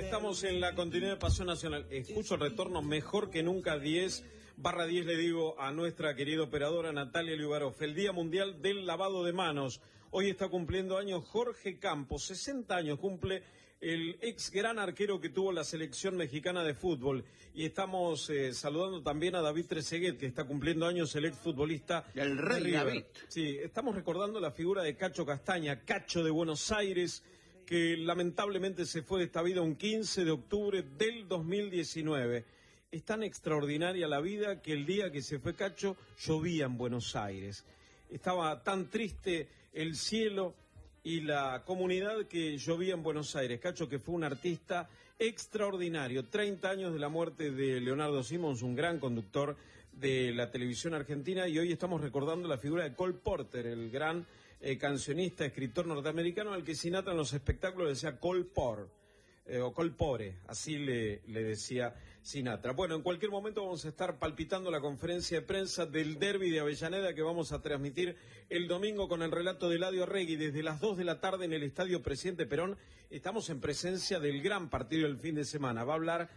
estamos en la continuidad de Pasión Nacional. Escucho el retorno mejor que nunca, 10/10 le digo a nuestra querida operadora Natalia Liubarov. El Día Mundial del Lavado de Manos. Hoy está cumpliendo años Jorge Campos, 60 años cumple el ex gran arquero que tuvo la selección mexicana de fútbol. Y estamos saludando también a David Trezeguet, que está cumpliendo años, el ex futbolista del Rey David. Sí, estamos recordando la figura de Cacho Castaña, Cacho de Buenos Aires, que lamentablemente se fue de esta vida un 15 de octubre del 2019. Es tan extraordinaria la vida que el día que se fue Cacho llovía en Buenos Aires. Estaba tan triste el cielo y la comunidad que llovía en Buenos Aires. Cacho, que fue un artista extraordinario. 30 años de la muerte de Leonardo Simons, un gran conductor de la televisión argentina, y hoy estamos recordando la figura de Cole Porter, el gran cancionista, escritor norteamericano, al que Sinatra en los espectáculos le decía Cole Porter. O Colpore, así le decía Sinatra. Bueno, en cualquier momento vamos a estar palpitando la conferencia de prensa del derbi de Avellaneda, que vamos a transmitir el domingo con el relato de Eladio Arregui desde las 2 de la tarde en el Estadio Presidente Perón. Estamos en presencia del gran partido del fin de semana. Va a hablar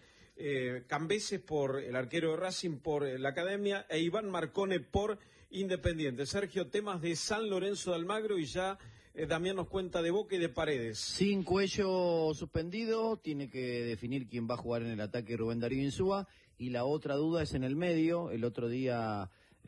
Cambeses por el arquero de Racing, por la Academia, e Iván Marcone por Independiente. Sergio, temas de San Lorenzo de Almagro, y ya Damián nos cuenta de Boca y de Paredes. Sin Cuello suspendido, tiene que definir quién va a jugar en el ataque Rubén Darío Insúa, y la otra duda es en el medio. El otro día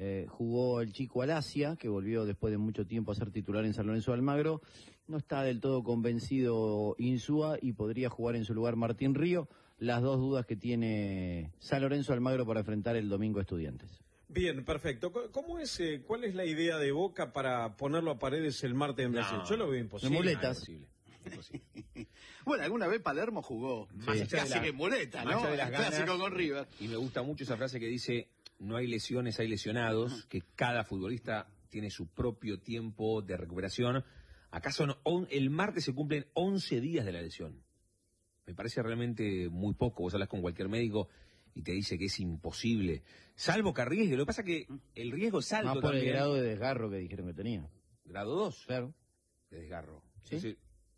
jugó el chico Alasia, que volvió después de mucho tiempo a ser titular en San Lorenzo de Almagro. No está del todo convencido Insúa y podría jugar en su lugar Martín Río. Las dos dudas que tiene San Lorenzo de Almagro para enfrentar el domingo a Estudiantes. Bien, perfecto. ¿Cuál es la idea de Boca para ponerlo a Paredes el martes en Brasil? Yo lo veo imposible. De muletas. Imposible. Bueno, alguna vez Palermo jugó casi que muleta, ¿no? De las el clásico ganas, con River. Y me gusta mucho esa frase que dice: no hay lesiones, hay lesionados, que cada futbolista tiene su propio tiempo de recuperación. Acá el martes se cumplen 11 días de la lesión. Me parece realmente muy poco. Vos hablas con cualquier médico y te dice que es imposible, salvo que arriesgue. Lo que pasa es que el riesgo es alto. Más por también. el grado de desgarro que dijeron que tenía. ¿Grado 2? Claro. De desgarro. ¿Sí? Entonces,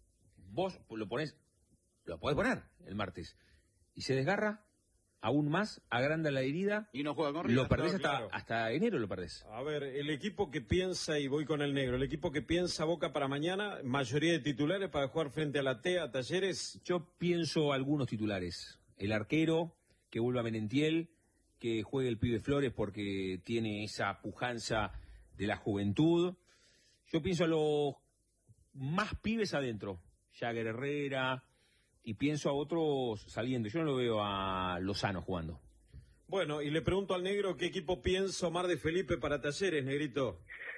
vos lo podés poner el martes, y se desgarra aún más, agranda la herida y no juega con River. Lo perdés claro. hasta enero, lo perdés. A ver, el equipo que piensa, y voy con el negro, el equipo que piensa Boca para mañana, mayoría de titulares para jugar frente a la TEA, Talleres. Yo pienso algunos titulares: el arquero, que vuelva Menentiel, que juegue el pibe Flores porque tiene esa pujanza de la juventud. Yo pienso a los más pibes adentro, Jagger Herrera, y pienso a otros saliendo. Yo no lo veo a Lozano jugando. Bueno, y le pregunto al negro qué equipo piensa Omar de Felipe para Talleres, negrito.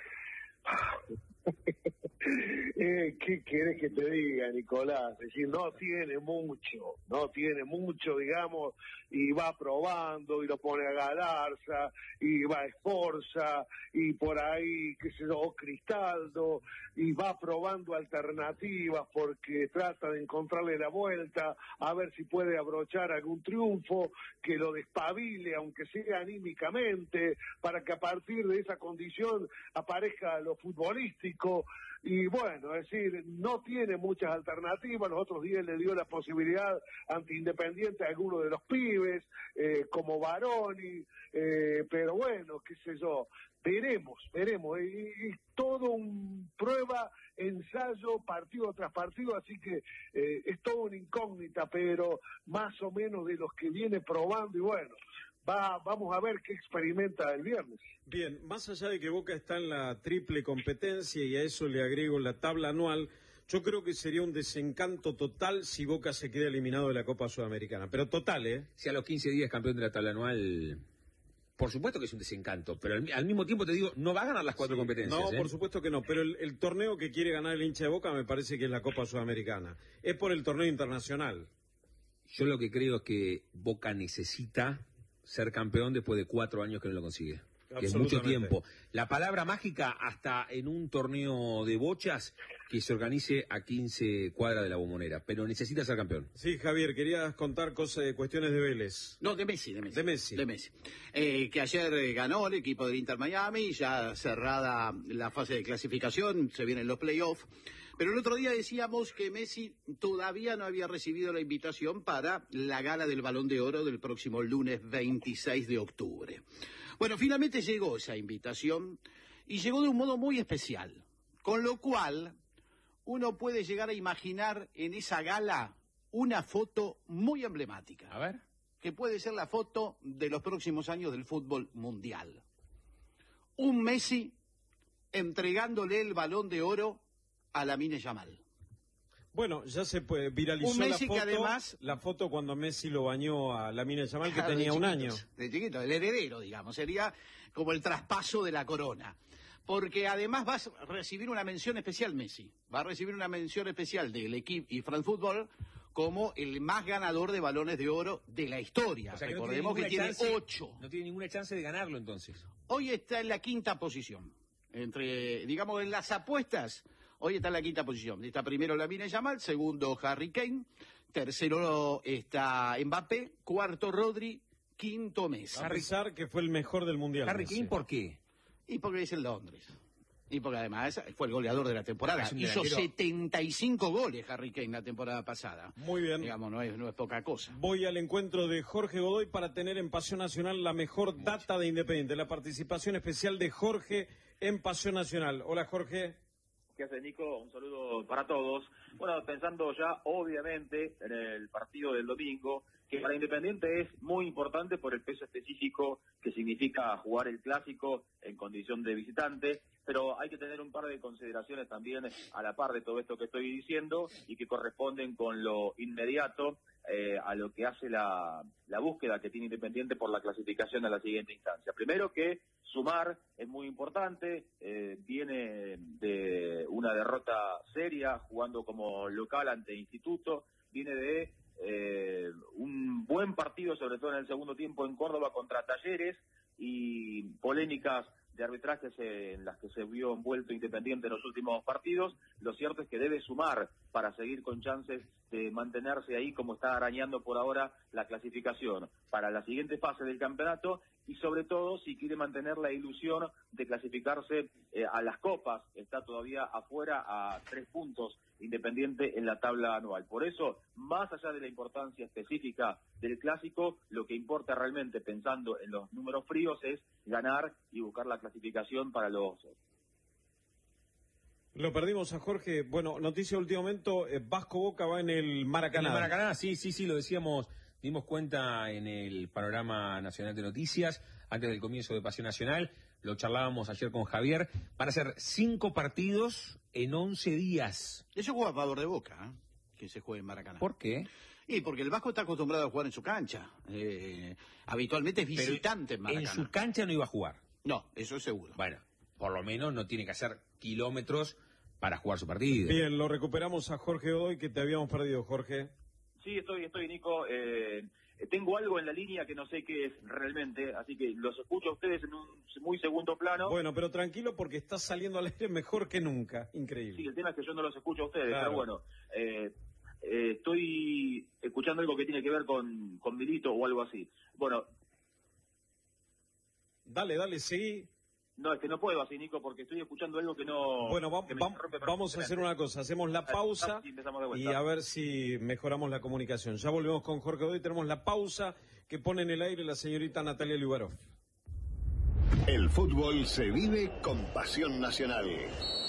¿Qué querés que te diga, Nicolás? Es decir, no tiene mucho, digamos, y va probando, y lo pone a Galarza, y va a Esforza, y por ahí, qué sé yo, Cristaldo, y va probando alternativas porque trata de encontrarle la vuelta, a ver si puede abrochar algún triunfo que lo despabile, aunque sea anímicamente, para que a partir de esa condición aparezca lo futbolístico. Y bueno, es decir, no tiene muchas alternativas. Los otros días le dio la posibilidad ante Independiente a alguno de los pibes, como Baroni, pero bueno, qué sé yo, veremos, y todo un prueba, ensayo, partido tras partido, así que es todo una incógnita, pero más o menos de los que viene probando, y bueno, vamos a ver qué experimenta el viernes. Bien, más allá de que Boca está en la triple competencia, y a eso le agrego la tabla anual, yo creo que sería un desencanto total si Boca se queda eliminado de la Copa Sudamericana, pero total, ¿eh? Si a los 15 días campeón de la tabla anual, por supuesto que es un desencanto, pero al mismo tiempo te digo, no va a ganar las 4 competencias. No, por supuesto que no, pero el torneo que quiere ganar el hincha de Boca me parece que es la Copa Sudamericana. Es por el torneo internacional. Yo lo que creo es que Boca necesita ser campeón después de 4 años que no lo consigue. Que es mucho tiempo. La palabra mágica, hasta en un torneo de bochas que se organice a 15 cuadras de la Bombonera, pero necesita ser campeón. Sí, Javier, querías contar cuestiones de Vélez. No, de Messi. De Messi. Que ayer ganó el equipo del Inter Miami, ya cerrada la fase de clasificación, se vienen los playoffs. Pero el otro día decíamos que Messi todavía no había recibido la invitación para la gala del Balón de Oro del próximo lunes 26 de octubre. Bueno, finalmente llegó esa invitación y llegó de un modo muy especial, con lo cual uno puede llegar a imaginar en esa gala una foto muy emblemática. A ver. Que puede ser la foto de los próximos años del fútbol mundial. Un Messi entregándole el Balón de Oro a Lamine Yamal. Bueno, ya se viralizó Un Messi la foto, que además, la foto cuando Messi lo bañó a Lamine Yamal, que tenía un año. De chiquito, el heredero, digamos, sería como el traspaso de la corona. Porque además va a recibir una mención especial Messi. Va a recibir una mención especial del equipo y France Football como el más ganador de balones de oro de la historia. O sea, recordemos que tiene 8. No tiene ninguna chance de ganarlo entonces. Hoy está en la quinta posición. Digamos, en las apuestas, hoy está en la quinta posición. Está primero Lamine Yamal, segundo Harry Kane, tercero está Mbappé, cuarto Rodri, quinto Messi. A pesar que fue el mejor del Mundial. Harry Kane, ¿por qué? Y porque es en Londres. Y porque además fue el goleador de la temporada. Es un Hizo delantero. 75 goles Harry Kane la temporada pasada. Muy bien. Digamos, no es poca cosa. Voy al encuentro de Jorge Godoy para tener en Pasión Nacional la mejor data de Independiente. La participación especial de Jorge en Pasión Nacional. Hola, Jorge. ¿Qué hace, Nico? Un saludo para todos. Bueno, pensando ya, obviamente, en el partido del domingo, que para Independiente es muy importante por el peso específico que significa jugar el Clásico en condición de visitante, pero hay que tener un par de consideraciones también a la par de todo esto que estoy diciendo y que corresponden con lo inmediato a lo que hace la búsqueda que tiene Independiente por la clasificación a la siguiente instancia. Primero que sumar es muy importante, viene de una derrota seria jugando como local ante Instituto, viene de un buen partido, sobre todo en el segundo tiempo en Córdoba contra Talleres, y polémicas de arbitrajes en las que se vio envuelto Independiente en los últimos partidos. Lo cierto es que debe sumar para seguir con chances de mantenerse ahí como está arañando por ahora la clasificación para la siguiente fase del campeonato, y sobre todo si quiere mantener la ilusión de clasificarse a las copas. Está todavía afuera a 3 puntos Independiente en la tabla anual. Por eso, más allá de la importancia específica del Clásico, lo que importa realmente, pensando en los números fríos, es ganar y buscar la clasificación para los... Lo perdimos a Jorge. Bueno, noticia de último momento, Vasco Boca va en el Maracaná. En el Maracaná, sí, lo decíamos, dimos cuenta en el Panorama Nacional de Noticias, antes del comienzo de Pasión Nacional, lo charlábamos ayer con Javier, van a ser 5 partidos en 11 días. Eso juega a favor de Boca, que se juegue en Maracaná. ¿Por qué? Y porque el Vasco está acostumbrado a jugar en su cancha. Habitualmente es visitante en Maracaná. En su cancha no iba a jugar. No, eso es seguro. Bueno, por lo menos no tiene que hacer kilómetros para jugar su partido. Bien, lo recuperamos a Jorge Godoy, que te habíamos perdido, Jorge. Sí, estoy, Nico. Tengo algo en la línea que no sé qué es realmente, así que los escucho a ustedes en un muy segundo plano. Bueno, pero tranquilo porque está saliendo al aire mejor que nunca. Increíble. Sí, el tema es que yo no los escucho a ustedes, Claro. pero bueno. Estoy escuchando algo que tiene que ver con Milito o algo así. Bueno. Dale, seguí. No, es que no puedo así, Nico, porque estoy escuchando algo que no... Bueno, que me interrumpe vamos a hacer una cosa, hacemos la pausa y empezamos de y vuelta. a ver si mejoramos la comunicación. Ya volvemos con Jorge Godoy, tenemos la pausa que pone en el aire la señorita Natalia Liubarov. El fútbol se vive con Pasión Nacional.